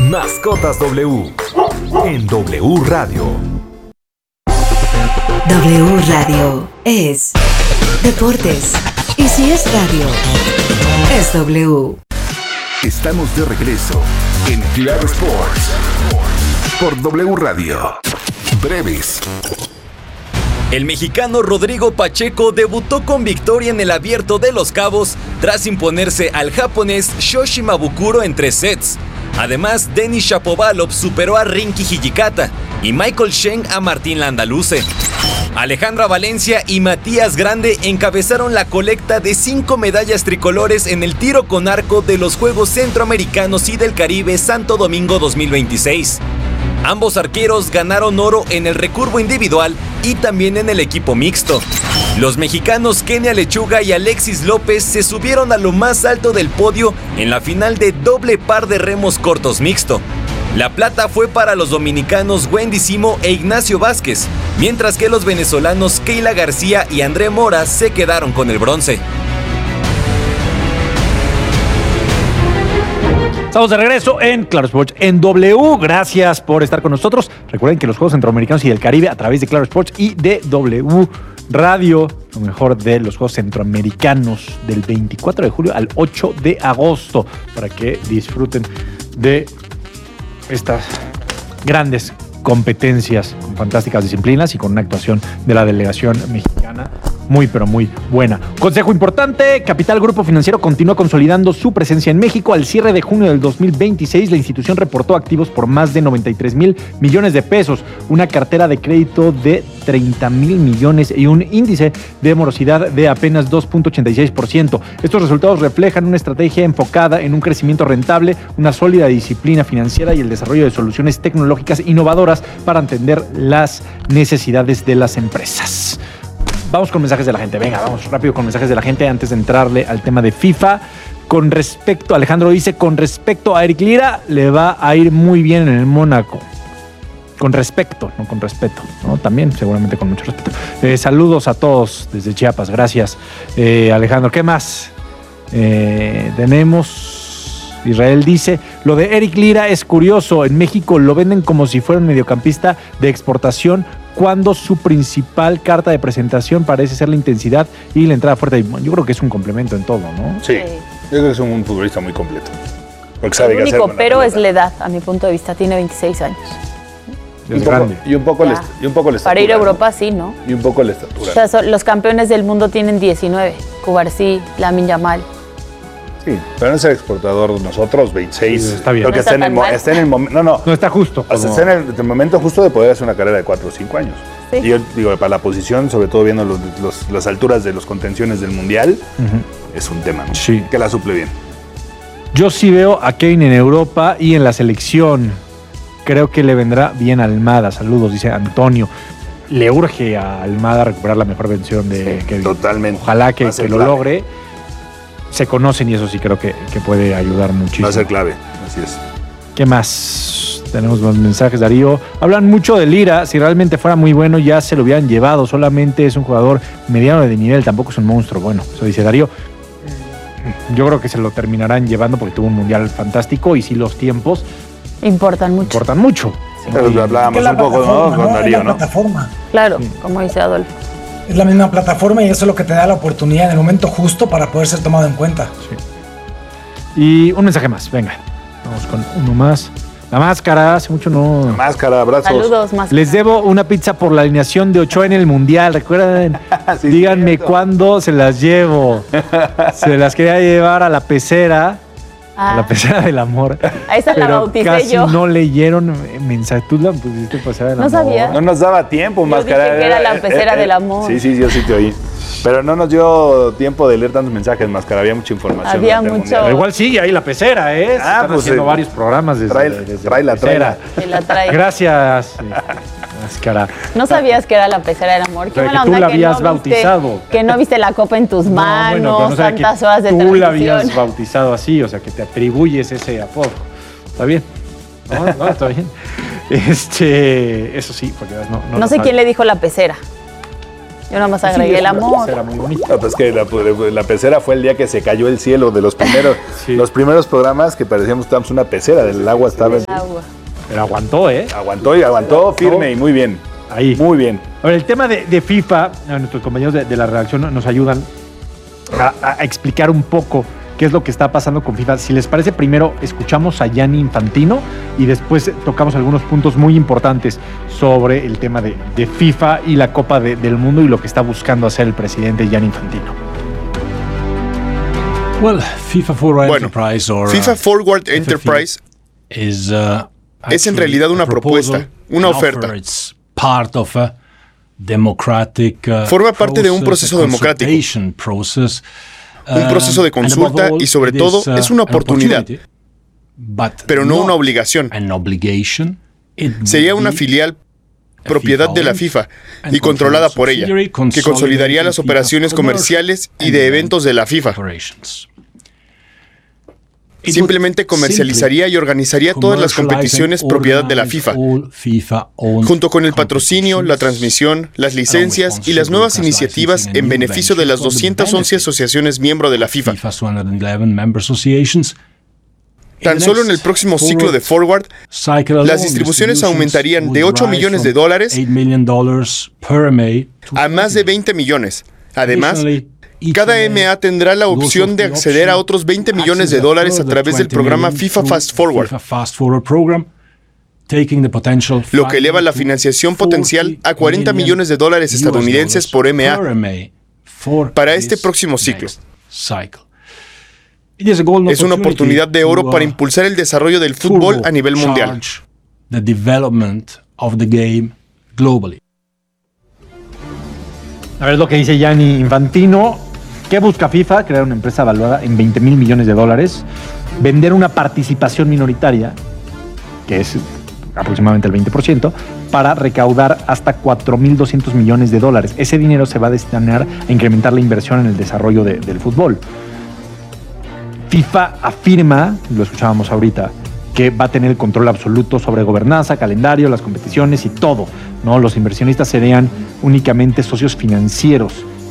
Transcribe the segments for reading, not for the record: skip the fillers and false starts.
Mascotas W en W Radio. W Radio es deportes. Y si es radio, es W. Estamos de regreso en Claro Sports por W Radio. Breves. El mexicano Rodrigo Pacheco debutó con victoria en el Abierto de Los Cabos tras imponerse al japonés Shoshi Mabukuro en 3 sets. Además, Denis Shapovalov superó a Rinky Hijikata y Michael Cheng a Martín Landaluce. Alejandra Valencia y Matías Grande encabezaron la colecta de 5 medallas tricolores en el tiro con arco de los Juegos Centroamericanos y del Caribe Santo Domingo 2026. Ambos arqueros ganaron oro en el recurvo individual y también en el equipo mixto. Los mexicanos Kenia Lechuga y Alexis López se subieron a lo más alto del podio en la final de doble par de remos cortos mixto. La plata fue para los dominicanos Wendy Simo e Ignacio Vázquez, mientras que los venezolanos Keila García y André Mora se quedaron con el bronce. Estamos de regreso en Claro Sports en W. Gracias por estar con nosotros. Recuerden que los Juegos Centroamericanos y del Caribe a través de Claro Sports y de W Radio, lo mejor de los Juegos Centroamericanos del 24 de julio al 8 de agosto, para que disfruten de estas grandes competencias con fantásticas disciplinas y con una actuación de la delegación mexicana muy, pero muy buena. Consejo importante, Capital Grupo Financiero continúa consolidando su presencia en México. Al cierre de junio del 2026, la institución reportó activos por más de 93,000 millones de pesos, una cartera de crédito de 30,000 millones y un índice de morosidad de apenas 2.86%. Estos resultados reflejan una estrategia enfocada en un crecimiento rentable, una sólida disciplina financiera y el desarrollo de soluciones tecnológicas innovadoras para atender las necesidades de las empresas. Vamos con mensajes de la gente. Venga, vamos rápido con mensajes de la gente antes de entrarle al tema de FIFA. Con respecto, Alejandro dice, con respecto a Eric Lira, le va a ir muy bien en el Mónaco. Con respecto, no con respeto, ¿no? También, seguramente con mucho respeto. Saludos a todos desde Chiapas, gracias. Alejandro, ¿qué más? Tenemos... Israel dice, lo de Eric Lira es curioso, en México lo venden como si fuera un mediocampista de exportación, cuando su principal carta de presentación parece ser la intensidad y la entrada fuerte. Yo creo que es un complemento en todo, ¿no? Sí, yo creo que es un futbolista muy completo. Porque sabe el único pero es la edad, a mi punto de vista, tiene 26 años. Es grande. Y un poco la estatura. Para ir a Europa, ¿no? Sí, ¿no? Y un poco la estatura. O sea, los campeones del mundo tienen 19. Cubarsí, Lamine Yamal. Sí, pero no es el exportador, nosotros 26. Sí, está bien. Creo que no está en el momento. No está justo. Está en el momento justo de poder hacer una carrera de 4 o 5 años. Sí. Y yo digo, para la posición, sobre todo viendo las alturas de los contenciones del Mundial, es un tema, ¿no? Sí. Que la suple bien. Yo sí veo a Kane en Europa y en la selección. Creo que le vendrá bien a Almada. Saludos, dice Antonio. Le urge a Almada recuperar la mejor versión de Kevin. Totalmente. Ojalá que lo logre. Se conocen y eso sí creo que puede ayudar muchísimo. Va a ser clave, así es. ¿Qué más? Tenemos más mensajes, Darío. Hablan mucho de Lira. Si realmente fuera muy bueno, ya se lo hubieran llevado. Solamente es un jugador mediano de nivel, tampoco es un monstruo. Bueno, eso dice Darío. Yo creo que se lo terminarán llevando porque tuvo un mundial fantástico y sí los tiempos importan mucho. Sí. Pero lo hablábamos un poco, ¿no? Con Darío, ¿no? Plataforma. Claro, sí. Como dice Adolfo. Es la misma plataforma y eso es lo que te da la oportunidad en el momento justo para poder ser tomado en cuenta. Sí. Y un mensaje más, venga. Vamos con uno más. La máscara, hace mucho no... La máscara, abrazos. Saludos, máscara. Les debo una pizza por la alineación de Ochoa en el Mundial, ¿recuerdan? Sí, díganme cierto. Cuándo se las llevo. Se las quería llevar a la pecera. A la pecera del amor. A esa la bauticé casi yo. No leyeron mensaje. Tú la pusiste pecera del amor. No sabía. No nos daba tiempo, yo máscara. Dije que era la pecera del amor. Sí, yo sí te oí. Pero no nos dio tiempo de leer tantos mensajes, máscara. Había mucha información. Había mucho. Pero igual sigue ahí la pecera, ¿eh? Están haciendo varios programas desde la pecera. Te la trae. Gracias, máscara. No sabías que era la pecera del amor. Qué mala onda tú la habías bautizado. Que no viste la copa en tus manos, no tantas horas de transmisión. Tú la transmisión. habías bautizado así, o sea, que te atribuyes ese apodo. ¿Está bien? No, está bien. Eso sí, porque No sé quién le dijo la pecera. Yo nada más agregué el amor. Era muy bonito. No, pues que la pecera fue el día que se cayó el cielo de los primeros, los primeros programas que parecíamos que estábamos en una pecera, del agua estaba... Agua. Pero aguantó, ¿eh? Aguantó firme y muy bien. Ahí. Muy bien. Ahora, el tema de FIFA, nuestros compañeros de la redacción nos ayudan a explicar un poco qué es lo que está pasando con FIFA. Si les parece, primero escuchamos a Gianni Infantino y después tocamos algunos puntos muy importantes sobre el tema de FIFA y la Copa del Mundo y lo que está buscando hacer el presidente Gianni Infantino. Well, FIFA Forward Enterprise FIFA Forward Enterprise es en realidad una propuesta, una oferta. Forma parte de un proceso democrático, un proceso de consulta y sobre todo es una oportunidad, pero no una obligación. Sería una filial propiedad de la FIFA y controlada por ella, que consolidaría las operaciones comerciales y de eventos de la FIFA. Simplemente comercializaría y organizaría todas las competiciones propiedad de la FIFA, junto con el patrocinio, la transmisión, las licencias y las nuevas iniciativas en beneficio de las 211 asociaciones miembro de la FIFA. Tan solo en el próximo ciclo de Forward, las distribuciones aumentarían de $8 millones a más de 20 millones. Además, cada MA tendrá la opción de acceder a otros $20 millones a través del programa FIFA Fast Forward, lo que eleva la financiación potencial a $40 millones estadounidenses por MA para este próximo ciclo. Es una oportunidad de oro para impulsar el desarrollo del fútbol a nivel mundial. A ver lo que dice Gianni Infantino. ¿Qué busca FIFA? Crear una empresa valuada en $20 mil millones, vender una participación minoritaria, que es aproximadamente el 20%, para recaudar hasta $4.200 millones. Ese dinero se va a destinar a incrementar la inversión en el desarrollo del fútbol. FIFA afirma, lo escuchábamos ahorita, que va a tener el control absoluto sobre gobernanza, calendario, las competiciones y todo, ¿no? Los inversionistas serían únicamente socios financieros.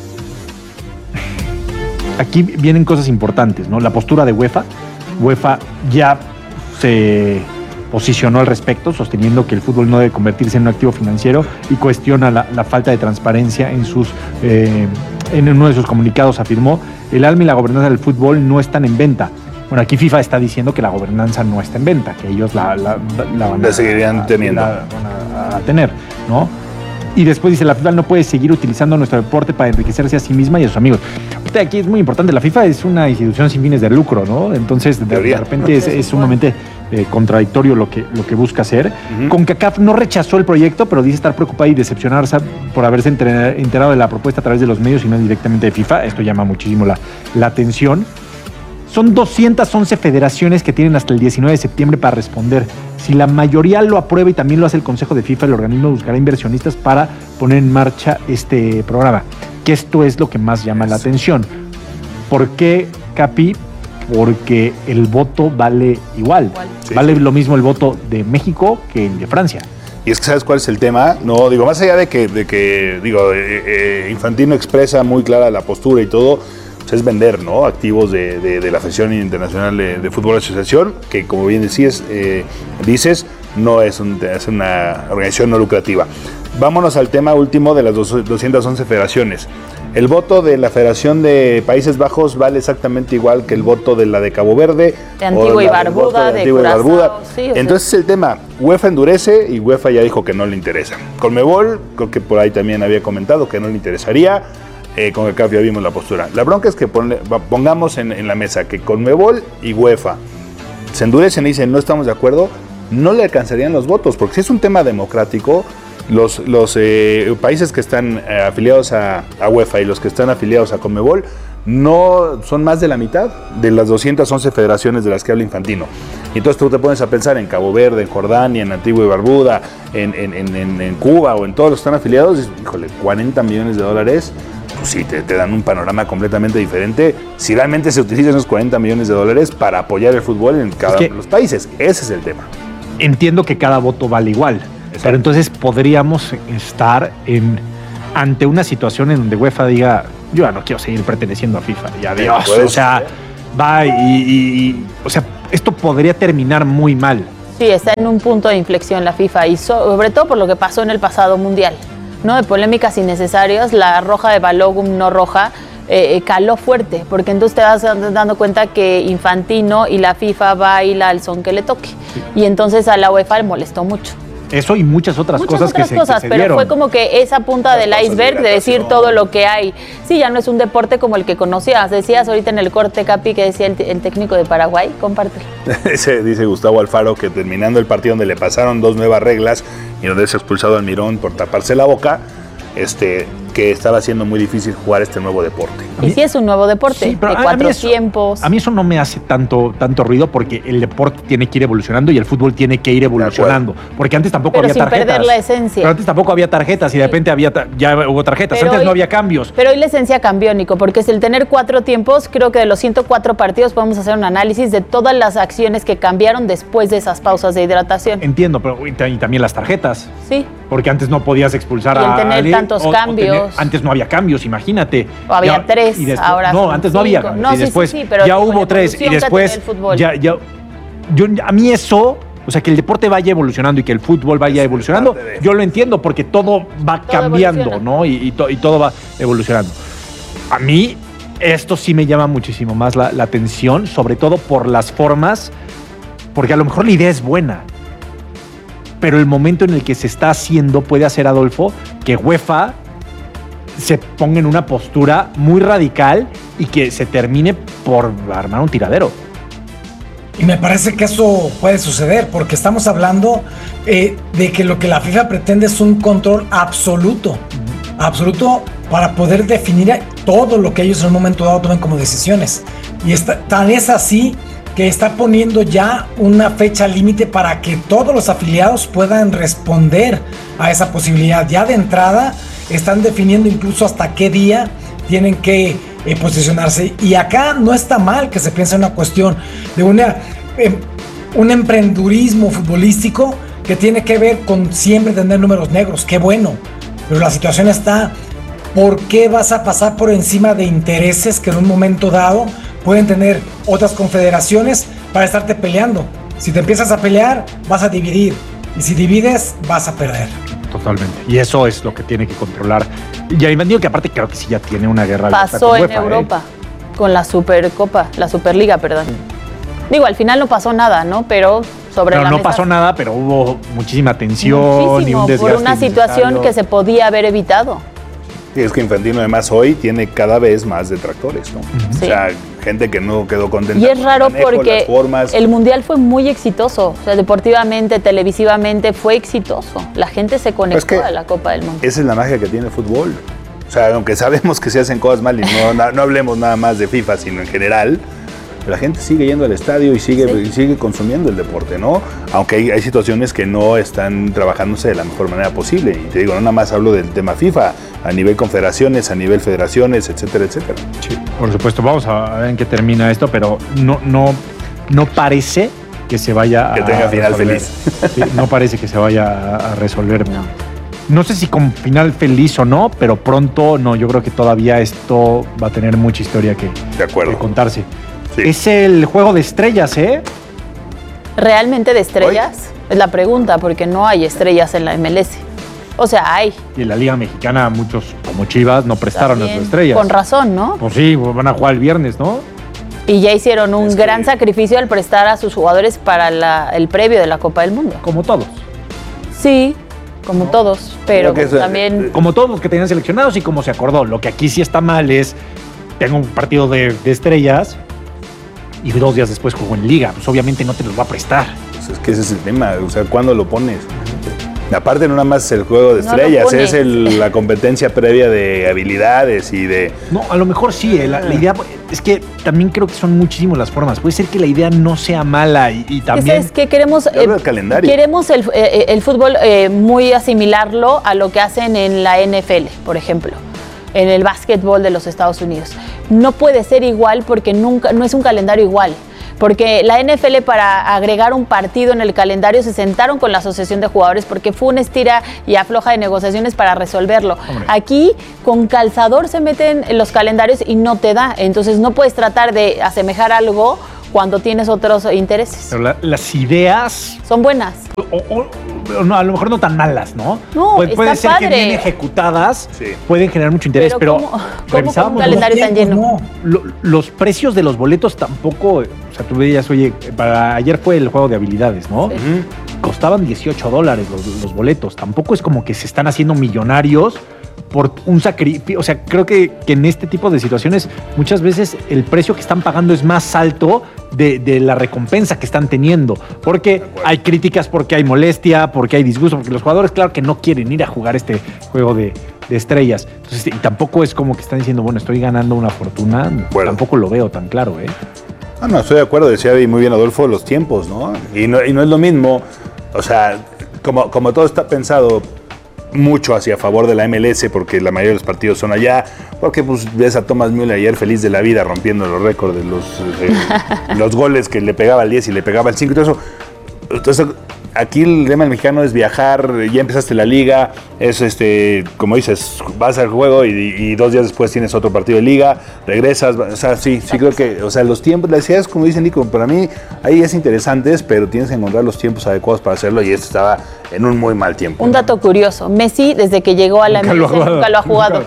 Aquí vienen cosas importantes, ¿no? La postura de UEFA. UEFA ya se posicionó al respecto, sosteniendo que el fútbol no debe convertirse en un activo financiero y cuestiona la falta de transparencia en uno de sus comunicados afirmó: el alma y la gobernanza del fútbol no están en venta. Bueno, aquí FIFA está diciendo que la gobernanza no está en venta, que ellos la van a seguirían teniendo. La van a tener, ¿no? Y después dice, la FIFA no puede seguir utilizando nuestro deporte para enriquecerse a sí misma y a sus amigos. Aquí es muy importante, la FIFA es una institución sin fines de lucro, ¿no? Entonces, de repente es sumamente contradictorio lo que busca hacer. CONCACAF no rechazó el proyecto, pero dice estar preocupada y decepcionarse por haberse enterado de la propuesta a través de los medios y no directamente de FIFA. Esto llama muchísimo la atención. Son 211 federaciones que tienen hasta el 19 de septiembre para responder. Si la mayoría lo aprueba y también lo hace el Consejo de FIFA, el organismo buscará inversionistas para poner en marcha este programa. Que esto es lo que más llama la atención. ¿Por qué, Capi? Porque el voto vale igual. Sí, vale lo mismo el voto de México que el de Francia. Y es que ¿sabes cuál es el tema? No, digo, más allá de que Infantino expresa muy clara la postura y todo, pues es vender, ¿no? Activos de la Federación Internacional de Fútbol Asociación, que como bien dices, no es una organización no lucrativa. Vámonos al tema último de las 211 federaciones. El voto de la Federación de Países Bajos vale exactamente igual que el voto de la de Cabo Verde. De Antigua y Barbuda, de Curazao. Sí, entonces el tema, UEFA endurece y UEFA ya dijo que no le interesa. Conmebol, creo que por ahí también había comentado que no le interesaría. Con el CAF ya vimos la postura. La bronca es que pongamos en la mesa que Conmebol y UEFA se endurecen y dicen no estamos de acuerdo, no le alcanzarían los votos, porque si es un tema democrático, los países que están afiliados a UEFA y los que están afiliados a Conmebol no son más de la mitad de las 211 federaciones de las que habla Infantino. Entonces tú te pones a pensar en Cabo Verde, en Jordania, en Antigua y Barbuda, en Cuba o en todos los que están afiliados, y, híjole, $40 millones, pues sí, te dan un panorama completamente diferente si realmente se utilizan esos $40 millones para apoyar el fútbol en cada uno de los países. Ese es el tema. Entiendo que cada voto vale igual. Exacto. Pero entonces podríamos estar en ante una situación en donde UEFA diga, yo ya no quiero seguir perteneciendo a FIFA, y adiós. O sea, va o sea, esto podría terminar muy mal. Sí, está en un punto de inflexión la FIFA y sobre todo por lo que pasó en el pasado mundial, ¿no? De polémicas innecesarias, la roja de Balogun no roja caló fuerte, porque entonces te vas dando cuenta que Infantino y la FIFA baila al son que le toque. Sí. Y entonces a la UEFA le molestó mucho. Eso y muchas otras cosas que se pero dieron. Fue como que esa punta del iceberg de decir todo lo que hay. Sí, ya no es un deporte como el que conocías. Decías ahorita en el corte, Capi, que decía el técnico de Paraguay. Compártelo. Dice Gustavo Alfaro que terminando el partido donde le pasaron 2 nuevas reglas y donde se ha expulsado al Mirón por taparse la boca, que estaba siendo muy difícil jugar este nuevo deporte. Y sí es un nuevo deporte, sí, de 4 tiempos. A mí eso no me hace tanto ruido porque el deporte tiene que ir evolucionando y el fútbol tiene que ir evolucionando. Porque antes tampoco había tarjetas. Pero sin perder la esencia. Pero antes tampoco había tarjetas y de repente ya hubo tarjetas. Pero antes no había cambios. Pero hoy la esencia cambió, Nico, porque es el tener 4 tiempos. Creo que de los 104 partidos podemos hacer un análisis de todas las acciones que cambiaron después de esas pausas de hidratación. Entiendo, pero y también las tarjetas. Sí. Porque antes no podías expulsar a alguien. Tener tantos cambios. Antes no había cambios, imagínate. O había 3, ahora no, antes 5. No había cambios. No, y después pero ya hubo 3 y después a mí eso, o sea, que el deporte vaya evolucionando y que el fútbol vaya evolucionando, yo lo entiendo porque todo va cambiando, ¿no? Y todo va evolucionando. A mí esto sí me llama muchísimo más la atención, sobre todo por las formas, porque a lo mejor la idea es buena, pero el momento en el que se está haciendo puede hacer, Adolfo, que UEFA se ponga en una postura muy radical y que se termine por armar un tiradero. Y me parece que eso puede suceder, porque estamos hablando de que lo que la FIFA pretende es un control absoluto para poder definir todo lo que ellos en un momento dado tomen como decisiones. Y tan es así que está poniendo ya una fecha límite para que todos los afiliados puedan responder a esa posibilidad. Ya de entrada están definiendo incluso hasta qué día tienen que posicionarse. Y acá no está mal que se piense en una cuestión de un emprendurismo futbolístico que tiene que ver con siempre tener números negros. Qué bueno, pero la situación está: ¿por qué vas a pasar por encima de intereses que en un momento dado pueden tener otras confederaciones para estarte peleando? Si te empiezas a pelear, vas a dividir. Y si divides, vas a perder. Totalmente. Y eso es lo que tiene que controlar. Y ahí me digo que aparte creo que sí ya tiene una guerra. Pasó en UEFA, Europa, con la Supercopa, la Superliga, perdón. Digo, al final no pasó nada, ¿no? Pero sobre la mesa. No pasó nada, pero hubo muchísima tensión y un desgaste. Por una situación que se podía haber evitado. Sí, es que Infantino además hoy tiene cada vez más detractores, ¿no? Sí. O sea, gente que no quedó contenta. Y es raro porque el Mundial fue muy exitoso. O sea, deportivamente, televisivamente fue exitoso. La gente se conectó a la Copa del Mundo. Esa es la magia que tiene el fútbol. O sea, aunque sabemos que se hacen cosas mal y no hablemos nada más de FIFA, sino en general, la gente sigue yendo al estadio y sigue consumiendo el deporte, ¿no? Aunque hay situaciones que no están trabajándose de la mejor manera posible. Y te digo, no nada más hablo del tema FIFA, a nivel confederaciones, a nivel federaciones, etcétera, etcétera. Sí, por supuesto. Vamos a ver en qué termina esto, pero no parece que se vaya que tenga final feliz. Sí, no parece que se vaya a resolver. No sé si con final feliz o no, pero pronto no. Yo creo que todavía esto va a tener mucha historia que contarse. Sí. Es el juego de estrellas, ¿eh? ¿Realmente de estrellas? ¿Hoy? Es la pregunta, porque no hay estrellas en la MLS. O sea, hay. Y en la Liga Mexicana muchos, como Chivas, no prestaron a sus estrellas. Con razón, ¿no? Pues sí, van a jugar el viernes, ¿no? Y ya hicieron un gran sacrificio al prestar a sus jugadores para el previo de la Copa del Mundo. Como todos. Sí, como todos, pero también... Como todos los que tenían seleccionados y como se acordó. Lo que aquí sí está mal es, tengo un partido de estrellas y 2 días después juego en Liga. Pues obviamente no te los va a prestar. Pues es que ese es el tema, o sea, ¿cuándo lo pones? Aparte no nada más el juego de estrellas, es la competencia previa de habilidades y de... No, a lo mejor sí, la idea es que también creo que son muchísimas las formas. Puede ser que la idea no sea mala y también... Es que queremos el calendario. Queremos el fútbol muy asimilarlo a lo que hacen en la NFL, por ejemplo, en el básquetbol de los Estados Unidos. No puede ser igual porque no es un calendario igual. porque la NFL, para agregar un partido en el calendario, se sentaron con la asociación de jugadores porque fue una estira y afloja de negociaciones para resolverlo. Hombre. Aquí con calzador se meten en los calendarios y no te da, entonces no puedes tratar de asemejar algo cuando tienes otros intereses. Pero las ideas son buenas. No, a lo mejor no tan malas, ¿no? No, puede ser padre. que bien ejecutadas pueden generar mucho interés, pero revisábamos un calendario tan lleno. Los precios de los boletos tampoco, o sea, tú veías, oye, para ayer fue el juego de habilidades, ¿no? Sí. Costaban $18 los boletos. Tampoco es como que se están haciendo millonarios por un sacrificio. O sea, creo que en este tipo de situaciones muchas veces el precio que están pagando es más alto de la recompensa que están teniendo. Porque hay críticas, porque hay molestia, porque hay disgusto, porque los jugadores, claro que no quieren ir a jugar este juego de estrellas. Entonces, y tampoco es como que están diciendo, bueno, estoy ganando una fortuna. Bueno. Tampoco lo veo tan claro, ¿eh? No, estoy de acuerdo. Decía muy bien Adolfo, los tiempos, ¿no? Y no es lo mismo. O sea, como todo está pensado mucho hacia favor de la MLS, porque la mayoría de los partidos son allá, porque pues ves a Thomas Müller ayer feliz de la vida rompiendo los récords de los goles que le pegaba al 10 y le pegaba al 5 y todo eso. Entonces, aquí el tema del mexicano es viajar, ya empezaste la liga, es como dices, vas al juego y 2 días después tienes otro partido de liga, regresas, o sea, sí creo que, o sea, los tiempos, las ideas, como dice Nico, para mí hay ideas interesantes, pero tienes que encontrar los tiempos adecuados para hacerlo y esto estaba en un muy mal tiempo. Un dato curioso, Messi desde que llegó a la MLS nunca lo ha jugado.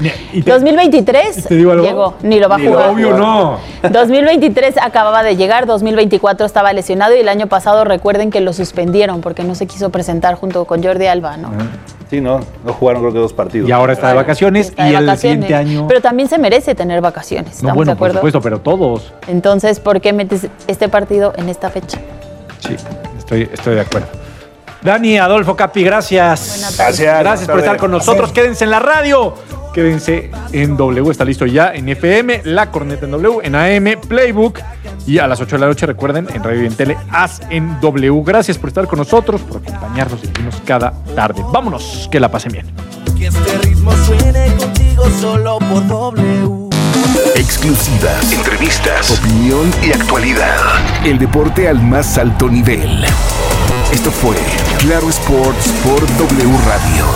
2023 llegó, ni lo va a jugar. Obvio no. 2023 acababa de llegar, 2024 estaba lesionado y el año pasado recuerden que lo suspendieron porque no se quiso presentar junto con Jordi Alba, ¿no? Sí, no jugaron creo que 2 partidos. Y ahora está de vacaciones el siguiente año. Pero también se merece tener vacaciones, ¿estamos bueno, de acuerdo? Por supuesto, pero todos. Entonces, ¿por qué metes este partido en esta fecha? Sí, estoy de acuerdo. Dani, Adolfo, Capi, gracias. Gracias por estar con nosotros. Quédense en la radio. Quédense en W, está listo ya en FM, La Corneta en W, en AM, Playbook y a las 8 de la noche, recuerden, en Radio y en Tele, As en W. Gracias por estar con nosotros, por acompañarnos y seguirnos cada tarde. Vámonos, que la pasen bien. Que este ritmo suene contigo solo por W. Exclusivas, entrevistas, opinión y actualidad. El deporte al más alto nivel. Esto fue Claro Sports por W Radio.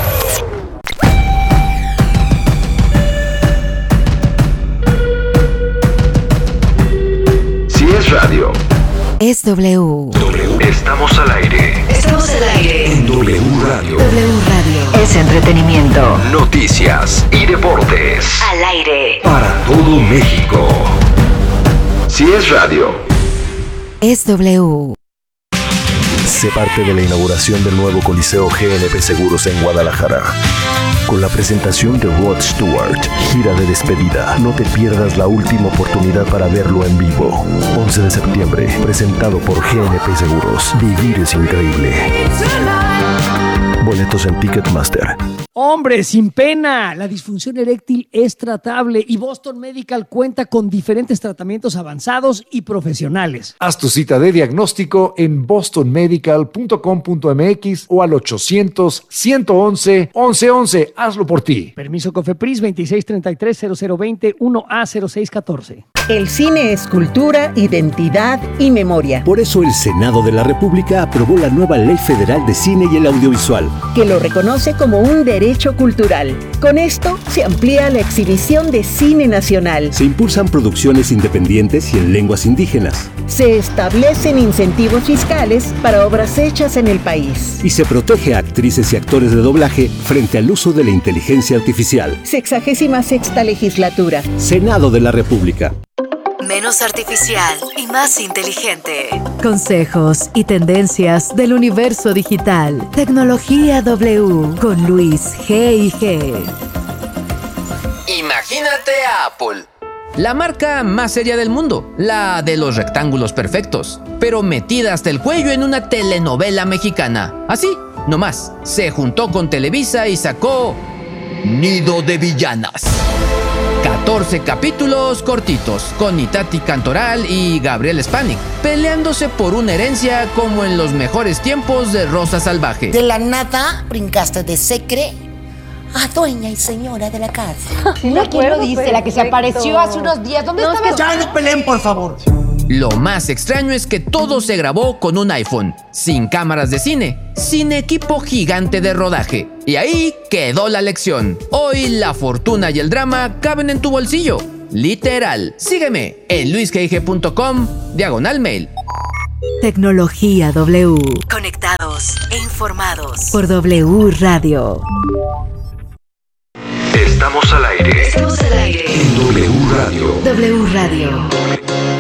Es radio. Es W. Estamos al aire. Estamos al aire. En W Radio. W Radio. Es entretenimiento. Noticias y deportes. Al aire. Para todo México. Si es radio. Es W. Sé parte de la inauguración del nuevo Coliseo GNP Seguros en Guadalajara. Con la presentación de Rod Stewart, gira de despedida. No te pierdas la última oportunidad para verlo en vivo. 11 de septiembre, presentado por GNP Seguros. Vivir es increíble. Boletos en Ticketmaster. Hombre, sin pena, la disfunción eréctil es tratable y Boston Medical cuenta con diferentes tratamientos avanzados y profesionales. Haz tu cita de diagnóstico en bostonmedical.com.mx o al 800-111-1111. Hazlo por ti. Permiso COFEPRIS 2633-0020-1A0614. El cine es cultura, identidad y memoria. Por eso el Senado de la República aprobó la nueva Ley Federal de Cine y el Audiovisual, que lo reconoce como un derecho cultural. Con esto se amplía la exhibición de cine nacional. Se impulsan producciones independientes y en lenguas indígenas. Se establecen incentivos fiscales para obras hechas en el país. Y se protege a actrices y actores de doblaje frente al uso de la inteligencia artificial. 66ª legislatura. Senado de la República. Menos artificial y más inteligente. Consejos y tendencias del universo digital. Tecnología W con Luis G&G. Imagínate a Apple. La marca más seria del mundo, la de los rectángulos perfectos, pero metida hasta el cuello en una telenovela mexicana. Así, nomás, se juntó con Televisa y sacó Nido de Villanas. 14 capítulos cortitos, con Itati Cantoral y Gabriel Spanik, peleándose por una herencia como en los mejores tiempos de Rosa Salvaje. De la nada brincaste de secre a dueña y señora de la casa. ¿Quién lo dice? La que se apareció hace unos días. ¿Dónde estabas? Ya no peleen, por favor. Lo más extraño es que todo se grabó con un iPhone, sin cámaras de cine, sin equipo gigante de rodaje. Y ahí quedó la lección. Hoy la fortuna y el drama caben en tu bolsillo. Literal. Sígueme en luisgig.com/mail. Tecnología W. Conectados e informados por W Radio. Estamos al aire. Estamos al aire. En W Radio. W Radio.